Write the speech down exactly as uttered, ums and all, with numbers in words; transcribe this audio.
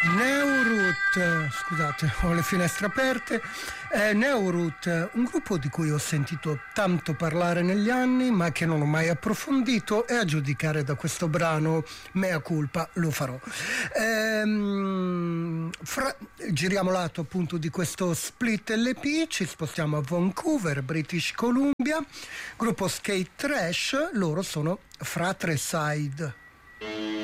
Neurut, scusate, ho le finestre aperte. Eh, Neurut, un gruppo di cui ho sentito tanto parlare negli anni, ma che non ho mai approfondito, e a giudicare da questo brano, mea culpa, lo farò. Ehm, fra, giriamo lato appunto di questo split L P, ci spostiamo a Vancouver, British Columbia, gruppo skate trash, loro sono Fratricide.